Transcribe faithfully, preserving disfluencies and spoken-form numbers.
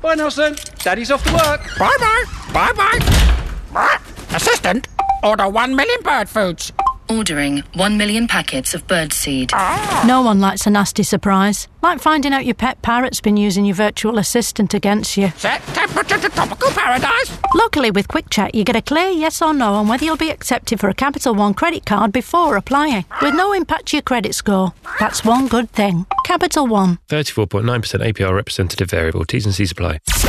Bye, Nelson. Daddy's off to work. Bye-bye. Bye-bye. Assistant, order one million bird foods. Ordering one million packets of birdseed. No one likes a nasty surprise. Like finding out your pet parrot's been using your virtual assistant against you. Set temperature to tropical paradise. Luckily, with QuickCheck, you get a clear yes or no on whether you'll be accepted for a Capital One credit card before applying, with no impact to your credit score. That's one good thing. Capital One. thirty-four point nine percent A P R representative variable. T's and C's apply.